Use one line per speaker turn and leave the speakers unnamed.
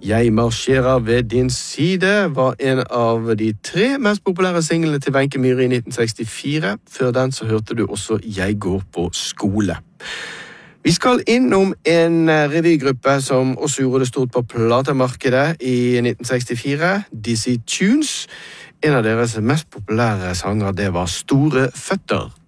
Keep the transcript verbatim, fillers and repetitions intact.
Jeg marsjerer ved din side var en av de tre mest populære singlene til Wenche Myhre i nitten sekstifire. Før den så hørte du også Jeg går på skole. Vi skal innom en revygruppe som også gjorde det stort på platemarkedet i nitten sekstifire, Dizzy Tunes. En av deres mest populære sanger, det var Store Føtter.